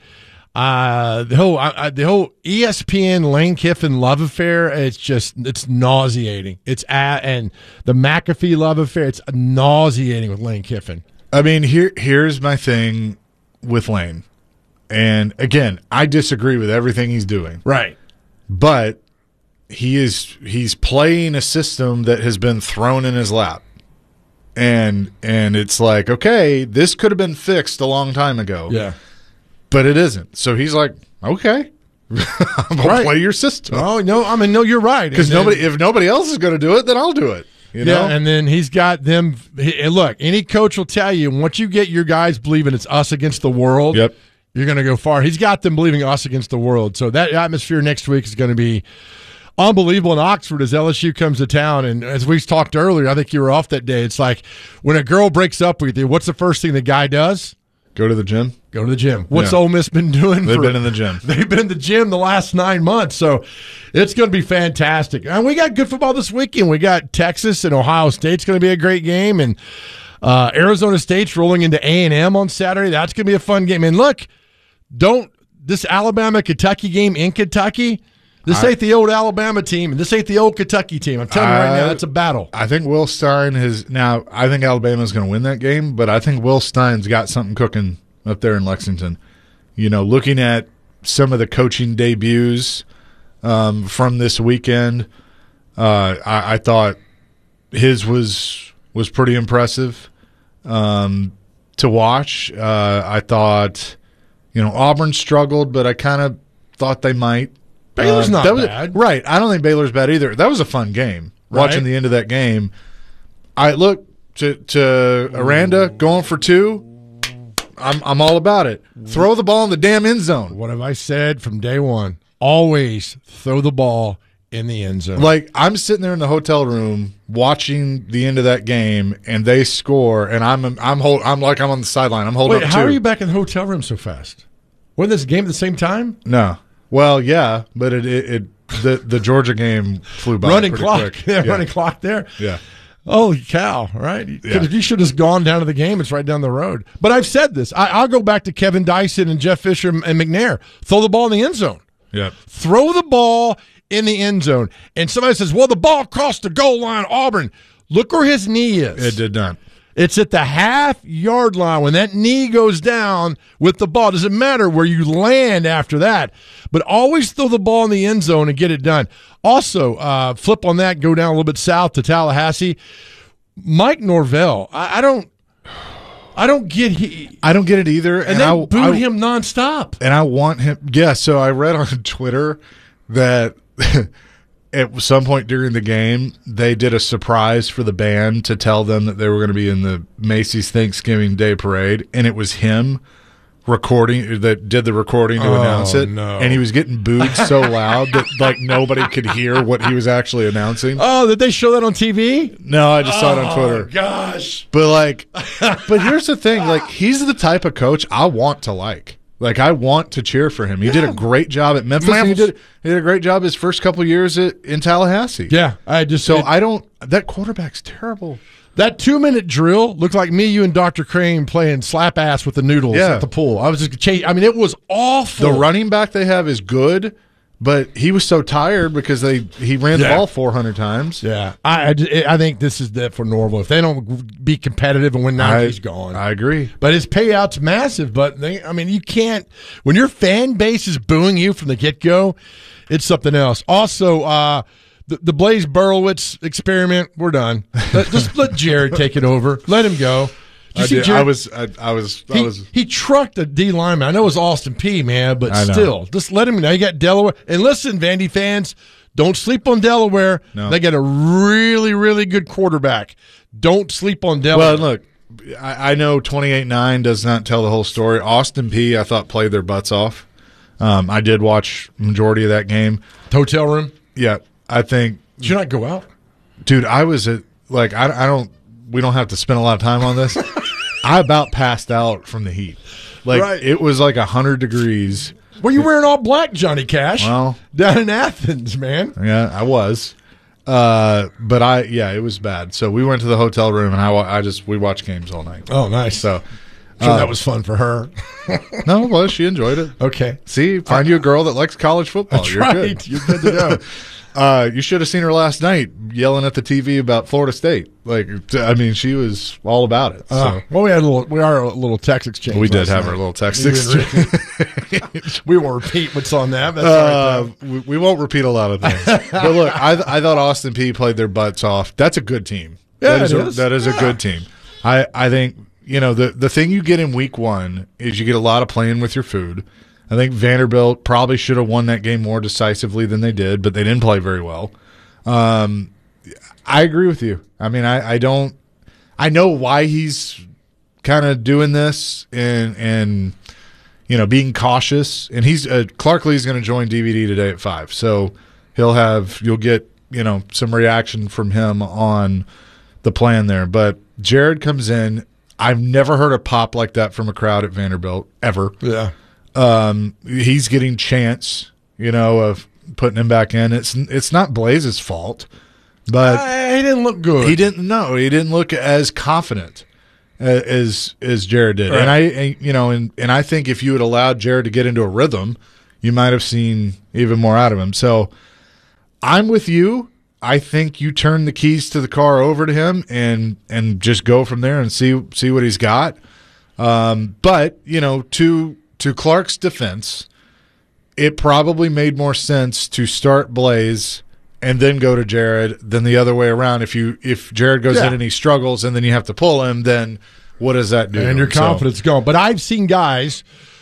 Uh, the whole uh, the whole E S P N Lane Kiffin love affair, it's just it's nauseating. It's at, and the McAfee love affair, it's nauseating with Lane Kiffin. I mean, here here's my thing with Lane, and again, I disagree with everything he's doing. Right, but he is he's playing a system that has been thrown in his lap, and and it's like, okay, this could have been fixed a long time ago. Yeah. But it isn't. So he's like, okay, I'm gonna right. play your system. Oh no, I mean, no, you're right. Because nobody, if nobody else is going to do it, then I'll do it. You know? Yeah, and then he's got them. He, look, any coach will tell you once you get your guys believing it's us against the world. Yep. You're going to go far. He's got them believing us against the world. So that atmosphere next week is going to be unbelievable in Oxford as L S U comes to town. And as we talked earlier, I think you were off that day. It's like when a girl breaks up with you, what's the first thing the guy does? Go to the gym. Go to the gym. What's yeah. Ole Miss been doing? They've for, been in the gym. They've been in the gym the last nine months. So it's going to be fantastic. And we got good football this weekend. We got Texas and Ohio State's going to be a great game. And uh, Arizona State's rolling into A and M on Saturday. That's going to be a fun game. And look, don't this Alabama-Kentucky game in Kentucky, this I, ain't the old Alabama team, and this ain't the old Kentucky team. I'm telling you right now, that's a battle. I think Will Stein has – now, I think Alabama's going to win that game, but I think Will Stein's got something cooking up there in Lexington. You know, looking at some of the coaching debuts um, from this weekend, uh, I, I thought his was was pretty impressive um, to watch. Uh, I thought, you know, Auburn struggled, but I kind of thought they might. Baylor's uh, not that was, bad. Right. I don't think Baylor's bad either. That was a fun game, right? Watching the end of that game. I look to, to Aranda going for two. I'm I'm all about it. Throw the ball in the damn end zone. What have I said from day one? Always throw the ball in the end zone. Like, I'm sitting there in the hotel room watching the end of that game, and they score, and I'm I'm hold, I'm like I'm on the sideline. I'm holding. Wait, up how two. are you back in the hotel room so fast? Wasn't this game at the same time? No. Well, yeah, but it it, it the the Georgia game flew by. Running pretty clock. quick. Yeah, yeah, running clock there. Yeah. Holy cow, right? Yeah. You should have gone down to the game. It's right down the road. But I've said this. I, I'll go back to Kevin Dyson and Jeff Fisher and McNair. Throw the ball in the end zone. Yeah. Throw the ball in the end zone. And somebody says, well, the ball crossed the goal line, Auburn. Look where his knee is. It did not. It's at the half-yard line when that knee goes down with the ball. It doesn't matter where you land after that, but always throw the ball in the end zone and get it done. Also, uh, flip on that, go down a little bit south to Tallahassee. Mike Norvell, I, I don't I don't get he, I don't get it either. And, and they I, booed I, him nonstop. And I want him. Yeah, so I read on Twitter that at some point during the game, they did a surprise for the band to tell them that they were going to be in the Macy's Thanksgiving Day Parade, and it was him recording that did the recording to Oh, announce it, no. and he was getting booed so loud that like nobody could hear what he was actually announcing. Oh, did they show that on T V? No, I just saw it on Oh, Twitter. gosh. But like, but here's the thing: like, he's the type of coach I want to like. Like, I want to cheer for him. He did a great job at Memphis. And he did he did a great job his first couple years at, in Tallahassee. Yeah, I just so it- I don't. That quarterback's terrible. That two-minute drill looked like me, you, and Doctor Crane playing slap ass with the noodles Yeah. at the pool. I was just chasing. I mean, it was awful. The running back they have is good, but he was so tired because they he ran the Yeah. ball four hundred times. Yeah, I, I, I think this is that for Norville. If they don't be competitive and win now, I- he's gone. I agree. But his payout's massive. But they, I mean, you can't when your fan base is booing you from the get go. It's something else. Also, uh, the, the Blaze Burlowitz experiment. We're done. Let, just let Jared take it over. Let him go. Did you I, see did- Jared? I was I, I was I He, was he trucked a D lineman. I know it was Austin P, man, but I know. still, just let him know. You got Delaware. And listen, Vandy fans, don't sleep on Delaware. No. They got a really, really good quarterback. Don't sleep on Delaware. well. Look, I, I know twenty-eight nine does not tell the whole story. Austin P, I thought played their butts off. Um, I did watch majority of that game. Hotel room. Yeah, I think. Did you not go out? Dude, I was at like I, I don't. We don't have to spend a lot of time on this. I about passed out from the heat. Like Right. it was like a hundred degrees. Were you wearing all black, Johnny Cash? Well, down in Athens, man. yeah, I was. Uh, but I yeah, it was bad. So we went to the hotel room and I wa- I just we watched games all night. Oh, nice. So Sure, uh, that was fun for her. no, it was. She enjoyed it. Okay. See, find you a girl that likes college football. That's You're right. good. You're good to go. Uh, you should have seen her last night yelling at the T V about Florida State. Like, I mean, she was all about it. So. Uh, well, we had a little. We are a little text exchange. We did last have night. our little text We didn't exchange. We won't repeat what's on that. That's Uh, all right, though. we, we won't repeat a lot of things. But look, I, I thought Austin P played their butts off. That's a good team. Yeah, that is, it a, is. that is Yeah. a good team. I, I think, you know, the, the thing you get in week one is you get a lot of playing with your food. I think Vanderbilt probably should have won that game more decisively than they did, but they didn't play very well. Um, I agree with you. I mean, I, I don't – I know why he's kind of doing this and, and you know, being cautious. And he's uh, – Clark Lee's going to join D V D today at five. So he'll have – you'll get, you know, some reaction from him on the plan there. But Jared comes in. I've never heard a pop like that from a crowd at Vanderbilt ever. Yeah. Um, he's getting chance, you know, of putting him back in. It's it's not Blaze's fault, but Uh, he didn't look good. he didn't know. He didn't look as confident uh, as as Jared did. Right. And I, and, you know, and and I think if you had allowed Jared to get into a rhythm, you might have seen even more out of him. So I'm with you. I think you turn the keys to the car over to him and and just go from there and see see what he's got. Um, but you know, to to Clark's defense, it probably made more sense to start Blaze and then go to Jared than the other way around. If you if Jared goes Yeah. in and he struggles and then you have to pull him, then what does that do? And your So- confidence gone. But I've seen guys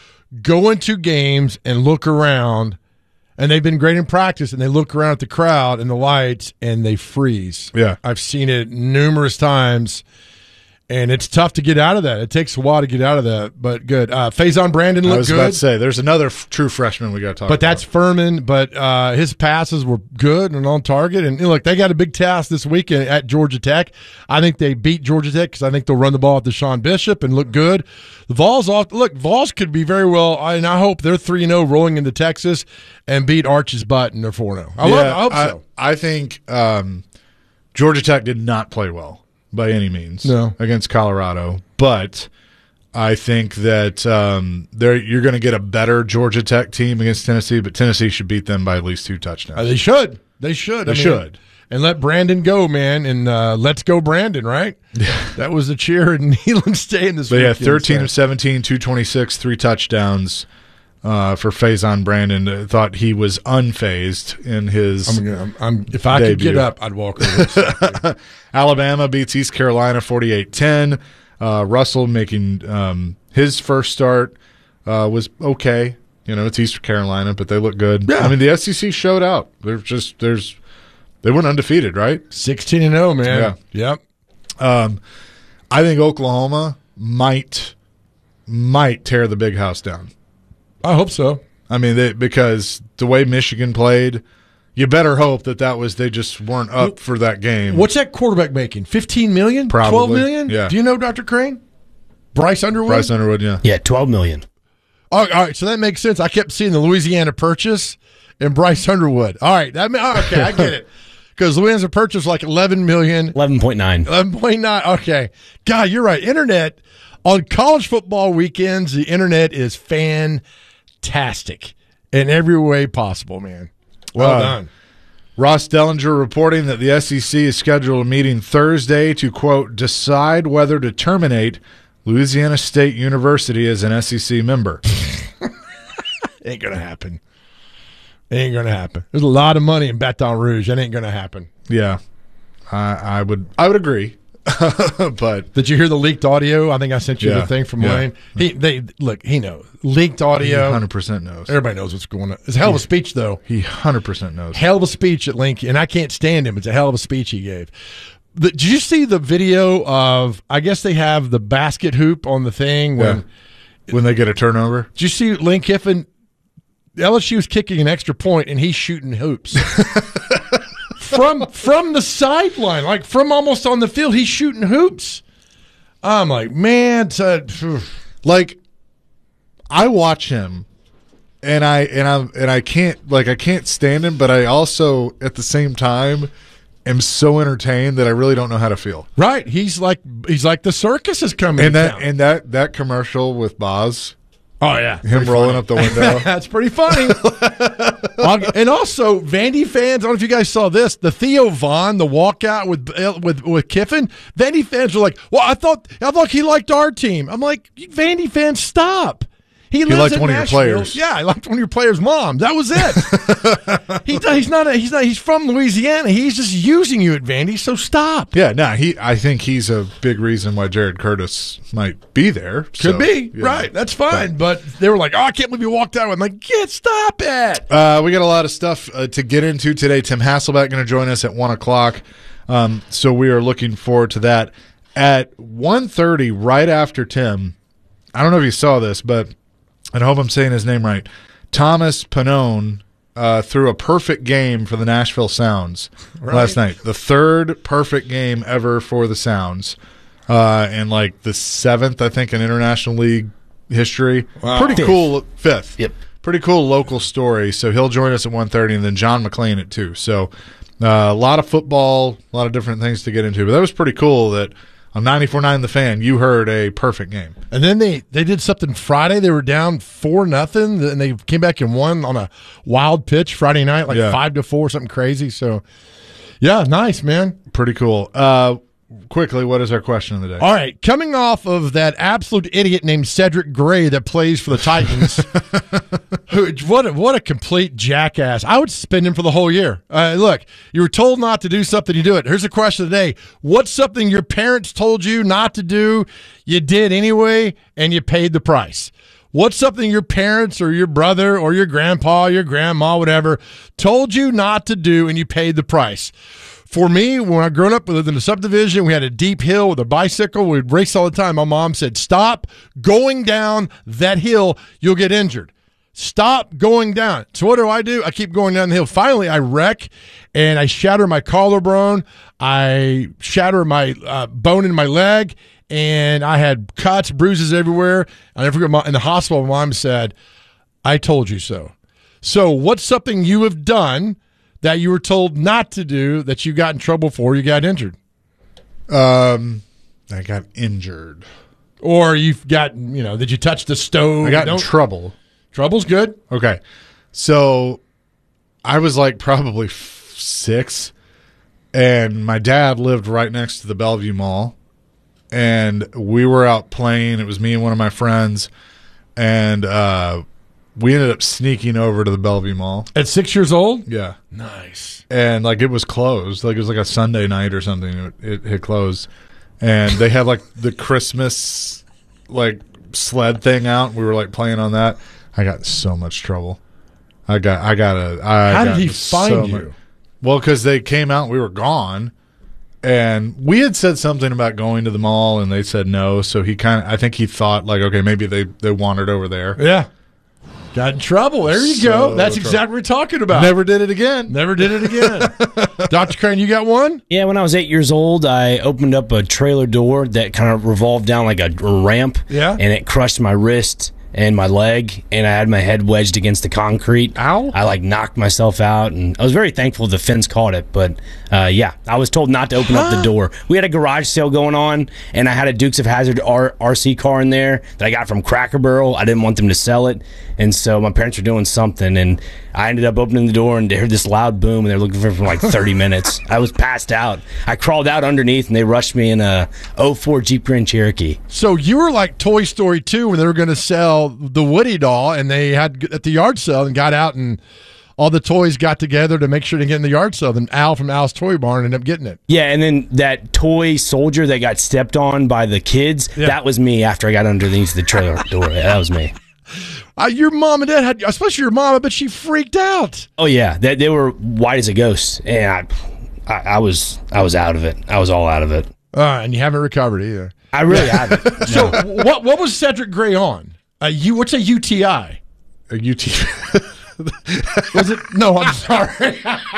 go into games and look around, and they've been great in practice, and they look around at the crowd and the lights, and they freeze. Yeah. I've seen it numerous times, and it's tough to get out of that. It takes a while to get out of that, but good. Uh, Faison Brandon I looked was good. about to say there's another f- true freshman we got to talk But about. that's Furman. But uh, his passes were good and on target. And you know, look, they got a big task this weekend at Georgia Tech. I think they beat Georgia Tech because I think they'll run the ball at Deshaun Bishop and look good. The Vols off. Look, Vols could be very well, and I hope they're three and zero rolling into Texas and beat Arch's butt and they're four and zero. I, love, I hope I, so. I think um, Georgia Tech did not play well by any means No. against Colorado, but I think that um, there you're going to get a better Georgia Tech team against Tennessee, but Tennessee should beat them by at least two touchdowns. Uh, they should. They should. They I mean, should. And let Brandon go, man. And uh, let's go, Brandon, right? That was the cheer in Neyland Stadium this But yeah, weekend, thirteen so. of seventeen, two twenty-six, three touchdowns uh, for Faison Brandon. Uh, thought he was unfazed in his I'm, I'm, I'm, if I debut. could get up, I'd walk over. Alabama beats East Carolina forty-eight ten. Uh, Russell making um, his first start uh, was okay. You know, it's East Carolina, but they look good. Yeah. I mean, the S E C showed out. They're just there's they went undefeated, right? sixteen and oh, man. Yeah. Yep. Um, I think Oklahoma might might tear the big house down. I hope so. I mean, they, because the way Michigan played, you better hope that that was they just weren't up for that game. What's that quarterback making? fifteen million dollars? Probably. twelve million dollars? Yeah. Do you know Doctor Crane? Bryce Underwood? Bryce Underwood, yeah. Yeah, twelve million dollars. Oh, all right, so that makes sense. I kept seeing the Louisiana Purchase and Bryce Underwood. All right, that oh, okay, I get it. Because Louisiana Purchase was like eleven million dollars. eleven point nine. eleven point nine. Okay. God, you're right. Internet, on college football weekends, the internet is fantastic in every way possible, man. Well Uh, done. Ross Dellinger reporting that the S E C is scheduled a meeting Thursday to, quote, decide whether to terminate Louisiana State University as an S E C member. Ain't going to happen. Ain't going to happen. There's a lot of money in Baton Rouge. That ain't going to happen. Yeah, I, I would I would agree. But did you hear the leaked audio? I think I sent you Yeah, the thing from yeah. Lane. He they look. He knows leaked audio. He one hundred percent knows. Everybody knows what's going on. It's a hell of a speech, though. He one hundred percent knows. Hell of a speech at Lincoln, and I can't stand him. It's a hell of a speech he gave. The, did you see the video of? I guess they have the basket hoop on the thing when Yeah. When they get a turnover. Did you see Lane Kiffin? L S U was kicking an extra point, and he's shooting hoops. from from the sideline, like from almost on the field, he's shooting hoops. I'm like, man, to, like I watch him, and I and I and I can't like I can't stand him, but I also at the same time am so entertained that I really don't know how to feel. Right, he's like he's like the circus is coming. And to that town. and that that commercial with Boz. Oh yeah, him rolling up the window. That's pretty funny. And also, Vandy fans. I don't know if you guys saw this. The Theo Vaughn, the walkout with with with Kiffin. Vandy fans were like, "Well, I thought I thought he liked our team." I'm like, "Vandy fans, stop." He, lives liked in one of your Nashville. players. Yeah, he liked one of your players' mom. That was it. he, he's not. A, he's not. He's from Louisiana. He's just using you at Vandy. So stop. Yeah, no, he. I think he's a big reason why Jared Curtis might be there. Could so, be yeah. right. That's fine. But, but they were like, "Oh, I can't believe you walked out." I'm like, "Get stop it." Uh, we got a lot of stuff uh, to get into today. Tim Hasselbeck going to join us at one o'clock, um, so we are looking forward to that. At one thirty, right after Tim, I don't know if you saw this, but I hope I'm saying his name right. Thomas Pannone uh, threw a perfect game for the Nashville Sounds Right. last night. The third perfect game ever for the Sounds, uh, and like the seventh, I think, in International League history. Wow. Pretty Fifth. cool. Fifth. Yep. Pretty cool local story. So he'll join us at one thirty, and then John McClain at two. So uh, a lot of football, a lot of different things to get into. But that was pretty cool that on ninety-four point nine The Fan, you heard a perfect game. And then they, they did something Friday. They were down four nothing, and they came back and won on a wild pitch Friday night, like Yeah. five to four, something crazy. So, yeah, nice, man. Pretty cool. Uh, quickly, what is our question of the day? All right, coming off of that absolute idiot named Cedric Gray that plays for the Titans, who, what a, what a complete jackass! I would suspend him for the whole year. Uh, look, you were told not to do something, you do it. Here's the question of the day: what's something your parents told you not to do, you did anyway, and you paid the price? What's something your parents or your brother or your grandpa, your grandma, whatever, told you not to do, and you paid the price? For me, when I grew up, we lived in a subdivision. We had a deep hill with a bicycle. We'd race all the time. My mom said, stop going down that hill. You'll get injured. Stop going down. So what do I do? I keep going down the hill. Finally, I wreck, and I shatter my collarbone. I shatter my uh, bone in my leg, and I had cuts, bruises everywhere. I never forget, my, in the hospital, my mom said, I told you so. So what's something you have done that you were told not to do, that you got in trouble for, you got injured? Um, I got injured. Or you've got, you know, did you touch the stove? I got in Don't- trouble. Trouble's good. Okay. So I was like probably six, and my dad lived right next to the Bellevue Mall, and we were out playing. It was me and one of my friends, and uh, we ended up sneaking over to the Bellevue Mall. At six years old? Yeah. Nice. And, like, it was closed. Like, it was like a Sunday night or something. It, it had closed. And they had, like, the Christmas, like, sled thing out. We were, like, playing on that. I got in so much trouble. I got, I got a. I How got did he so find much- you? Well, because they came out, and we were gone, and we had said something about going to the mall, and they said no. So he kind of, I think he thought like, okay, maybe they they wandered over there. Yeah. Got in trouble. There you So go. That's trouble. exactly what we're talking about. Never did it again. Never did it again. Doctor Crane, you got one? Yeah, when I was eight years old, I opened up a trailer door that kind of revolved down like a ramp. Yeah. And it crushed my wrist and my leg, and I had my head wedged against the concrete. Ow. I, like, knocked myself out, and I was very thankful the fence caught it, but, uh, yeah, I was told not to open up the door. We had a garage sale going on, and I had a Dukes of Hazzard R- RC car in there that I got from Cracker Barrel. I didn't want them to sell it, and so my parents were doing something, and I ended up opening the door, and they heard this loud boom, and they were looking for me for like thirty minutes. I was passed out. I crawled out underneath, and they rushed me in a oh four Jeep Grand Cherokee. So you were like Toy Story two when they were going to sell the Woody doll, and they had at the yard sale and got out, and all the toys got together to make sure to get in the yard sale. Then Al from Al's Toy Barn ended up getting it. Yeah, and then that toy soldier that got stepped on by the kids, Yeah. that was me after I got underneath the trailer door. That was me. Uh, your mom and dad had, especially your mom, I bet she freaked out. Oh yeah, they, they were white as a ghost, and I, I, I was, I was out of it. I was all out of it. Uh, and you haven't recovered either. I really haven't. So what what was Cedric Gray on? A U, what's a U T I? A U T I. Was it? No, I'm sorry.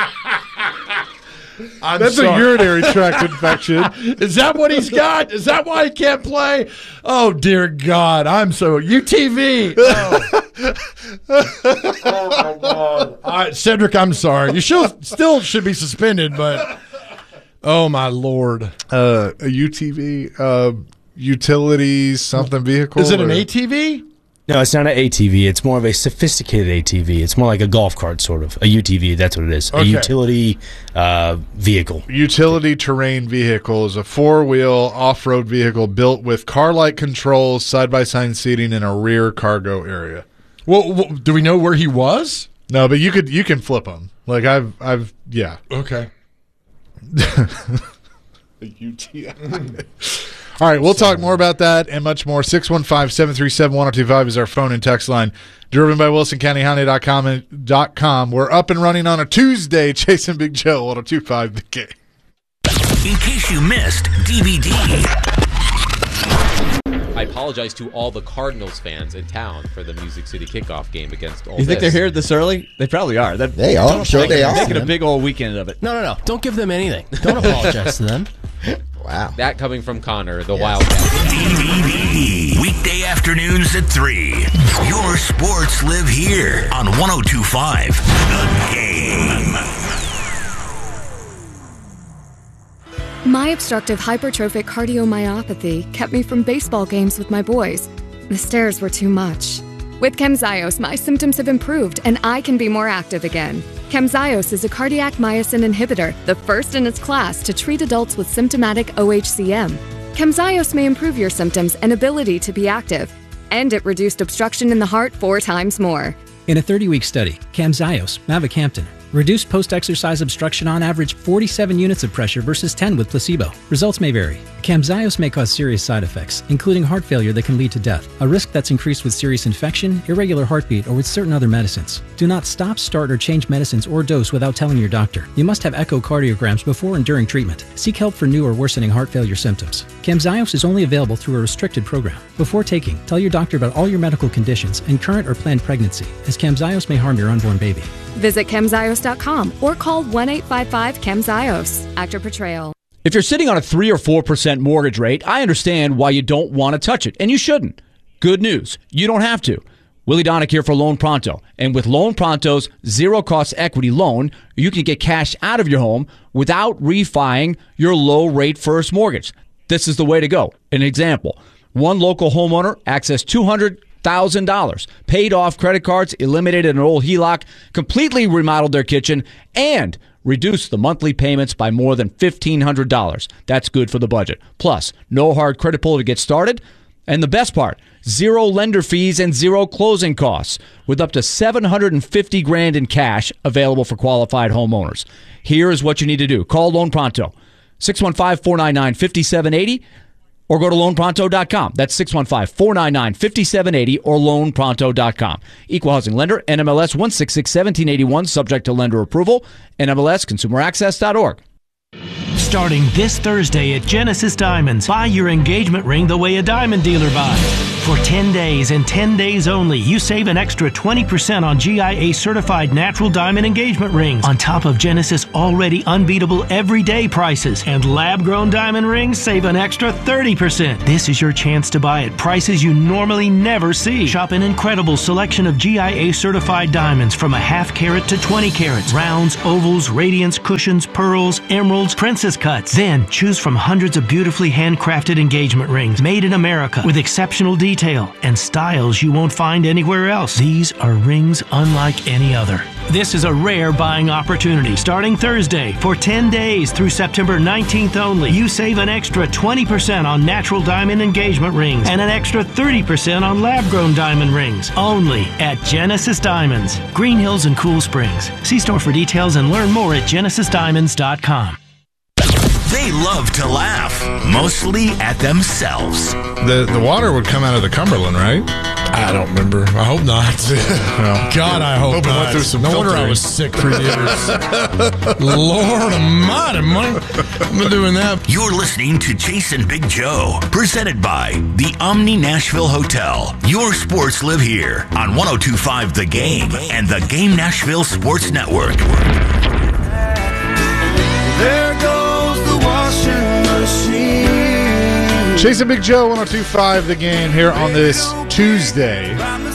I'm That's sorry. a urinary tract infection. Is that what he's got? Is that why he can't play? Oh dear God! I'm so U T V. Oh, oh my God! All right, Cedric, I'm sorry. You should, still should be suspended, but oh my Lord! Uh, a U T V, uh, utilities, something vehicle. Is it an or- A T V? No, it's not an A T V. It's more of a sophisticated A T V. It's more like a golf cart, sort of. A U T V, that's what it is. A Okay. utility uh, vehicle. Utility terrain vehicle is a four-wheel off-road vehicle built with car-like controls, side-by-side seating, and a rear cargo area. Well, well, do we know where he was? No, but you could you can flip them. Like I've I've yeah. Okay. A U T I. All right, we'll talk more about that and much more. six one five, seven three seven, one oh two five is our phone and text line. Driven by Wilson County Hyundai dot com and dot com. We're up and running on a Tuesday. Chasing Big Joe, one oh two five the game. In case you missed D V D. I apologize to all the Cardinals fans in town for the Music City kickoff game against Ole You think Miss. they're here this early? They probably are. That, They are. I'm sure they they're are, Making a man. big old weekend of it. No, no, no. Don't give them anything. Don't apologize to them. Wow. That coming from Connor, the Wildcat. D V D. Weekday afternoons at three. Your sports live here on one oh two five The Game. My obstructive hypertrophic cardiomyopathy kept me from baseball games with my boys. The stairs were too much. With Chemzios, my symptoms have improved and I can be more active again. Chemzios is a cardiac myosin inhibitor, the first in its class to treat adults with symptomatic O H C M. Chemzios may improve your symptoms and ability to be active, and it reduced obstruction in the heart four times more. In a thirty-week study, Camzyos, mavacamten, reduced post-exercise obstruction on average forty-seven units of pressure versus ten with placebo. Results may vary. Camzyos may cause serious side effects, including heart failure that can lead to death, a risk that's increased with serious infection, irregular heartbeat, or with certain other medicines. Do not stop, start, or change medicines or dose without telling your doctor. You must have echocardiograms before and during treatment. Seek help for new or worsening heart failure symptoms. Camzyos is only available through a restricted program. Before taking, tell your doctor about all your medical conditions and current or planned pregnancy, as Camzyos may harm your unborn baby. Visit Chemzios dot com or call one eight five five Chemzios. Actor Portrayal. If you're sitting on a three or four percent mortgage rate, I understand why you don't want to touch it, and you shouldn't. Good news, you don't have to. Willie Donick here for Loan Pronto. And with Loan Pronto's zero-cost equity loan, you can get cash out of your home without refining your low-rate first mortgage. This is the way to go. An example, one local homeowner accessed two hundred thousand dollars, paid off credit cards, eliminated an old H E L O C, completely remodeled their kitchen, and reduce the monthly payments by more than fifteen hundred dollars. That's good for the budget. Plus, no hard credit pull to get started. And the best part, zero lender fees and zero closing costs, with up to seven hundred fifty grand in cash available for qualified homeowners. Here is what you need to do. Call Loan Pronto, six one five, four nine nine, five seven eight zero, or go to loan pronto dot com. That's six one five, four nine nine, five seven eight zero or loan pronto dot com. Equal housing lender, N M L S one six six, one seven eight one, subject to lender approval, N M L S consumer access dot org. Starting this Thursday at Genesis Diamonds, buy your engagement ring the way a diamond dealer buys. For ten days and ten days only, you save an extra twenty percent on G I A certified natural diamond engagement rings, on top of Genesis already unbeatable everyday prices. And lab-grown diamond rings save an extra thirty percent. This is your chance to buy at prices you normally never see. Shop an incredible selection of G I A certified diamonds from a half carat to twenty carats. Rounds, ovals, radiance, cushions, pearls, emeralds, princess cuts. Then choose from hundreds of beautifully handcrafted engagement rings made in America with exceptional detail and styles you won't find anywhere else. These are rings unlike any other. This is a rare buying opportunity. Starting Thursday for ten days through September nineteenth only, you save an extra twenty percent on natural diamond engagement rings and an extra thirty percent on lab-grown diamond rings. Only at Genesis Diamonds, Green Hills and Cool Springs. See store for details and learn more at genesis diamonds dot com. They love to laugh, mostly at themselves. The the water would come out of the Cumberland, right? I don't remember. I hope not. Well, God, I hope, hope not. Went through some no wonder I filtering. was sick for years. Lord almighty, Mike. I'm not doing that. You're listening to Jason Big Joe, presented by the Omni Nashville Hotel. Your sports live here on one oh two point five The Game and the Game Nashville Sports Network. There goes the washing machine. Jason Big Joe, one oh two point five The Game here on this Tuesday.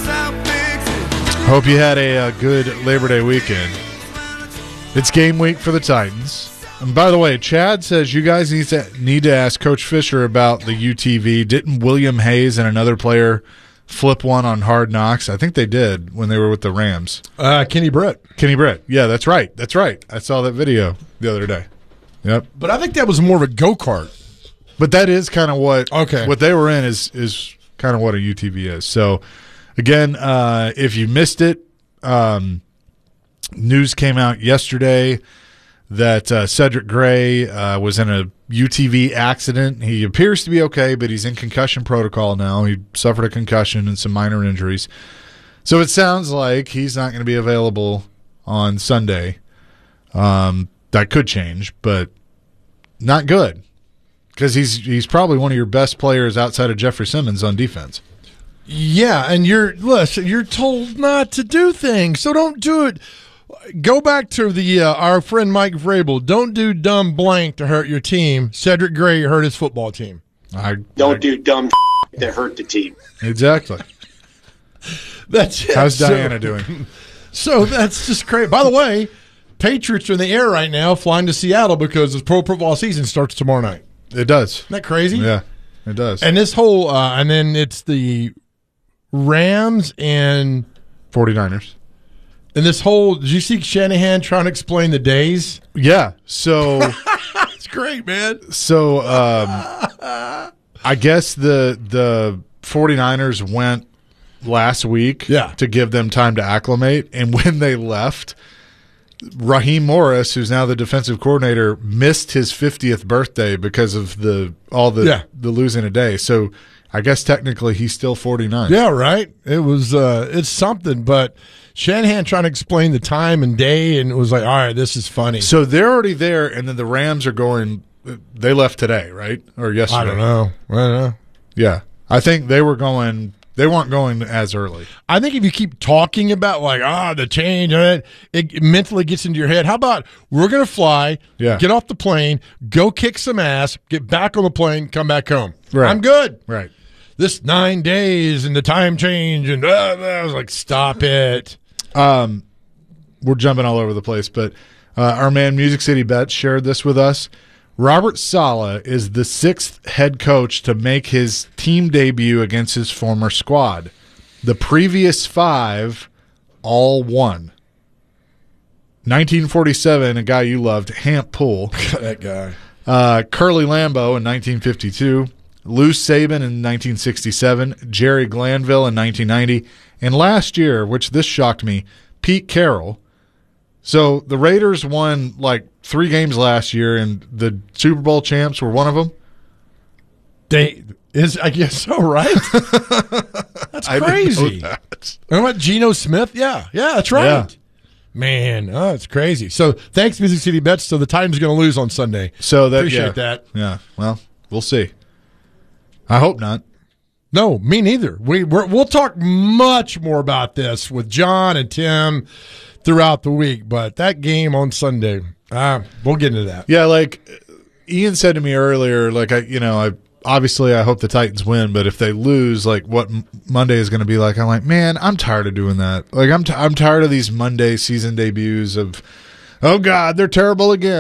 Hope you had a, uh good Labor Day weekend. It's game week for the Titans. And by the way, Chad says you guys need to, need to ask Coach Fisher about the U T V. Didn't William Hayes and another player flip one on Hard Knocks? I think they did when they were with the Rams. Uh, Kenny Britt. Kenny Britt. Yeah, that's right. That's right. I saw that video the other day. Yep. But I think that was more of a go-kart. But that is kind of what okay. what they were in is is kind of what a U T V is. So, again, uh, if you missed it, um, news came out yesterday that uh, Cedric Gray uh, was in a U T V accident. He appears to be okay, but he's in concussion protocol now. He suffered a concussion and some minor injuries. So it sounds like he's not going to be available on Sunday. Um, that could change, but not good. Because he's he's probably one of your best players outside of Jeffrey Simmons on defense. Yeah, and you're listen, you're told not to do things, so don't do it. Go back to the uh, our friend Mike Vrabel. Don't do dumb blank to hurt your team. Cedric Gray hurt his football team. I, don't I, do dumb that hurt the team. Exactly. That's it. How's so, Diana doing? So that's just crazy. By the way, Patriots are in the air right now, flying to Seattle because the pro football season starts tomorrow night. It does. Isn't that crazy? Yeah, it does. And this whole, uh, and then it's the Rams and 49ers. And this whole, did you see Shanahan trying to explain the days? Yeah. So it's great, man. So um, I guess the the 49ers went last week yeah. to give them time to acclimate. And when they left, Raheem Morris, who's now the defensive coordinator, missed his fiftieth birthday because of the all the yeah. the losing a day. So I guess technically he's still forty-nine. Yeah, right. It was uh, it's something, but Shanahan trying to explain the time and day, and it was like, all right, this is funny. So they're already there, and then the Rams are going. They left today, right, or yesterday? I don't know. I don't know. Yeah, I think they were going. They weren't going as early. I think if you keep talking about like ah the change, it, it mentally gets into your head. How about we're gonna fly, yeah. get off the plane, go kick some ass, get back on the plane, come back home. Right. I'm good. Right. This nine days and the time change and uh, I was like, stop it. Um, we're jumping all over the place, but uh, our man Music City Bets shared this with us. Robert Saleh is the sixth head coach to make his team debut against his former squad. The previous five all won. nineteen forty-seven, a guy you loved, Hamp Poole. That guy. Uh, Curly Lambeau in nineteen fifty-two. Lou Saban in nineteen sixty-seven. Jerry Glanville in nineteen ninety. And last year, which this shocked me, Pete Carroll. So the Raiders won like three games last year, and the Super Bowl champs were one of them. They is I guess so, right? That's I didn't crazy. know that. And what, Geno Smith? Yeah, yeah, that's right. Yeah. Man, oh, it's crazy. So thanks, Music City Bets. So the Titans are going to lose on Sunday. So that Appreciate yeah. that. Yeah. Well, we'll see. I hope not. No, me neither. We we're, we'll talk much more about this with John and Tim throughout the week. But that game on Sunday, uh, we'll get into that. Yeah, like Ian said to me earlier, like I, you know, I obviously I hope the Titans win, but if they lose, like what M- Monday is going to be like, I'm like, man, I'm tired of doing that. Like I'm, t- I'm tired of these Monday season debuts of, oh God, they're terrible again.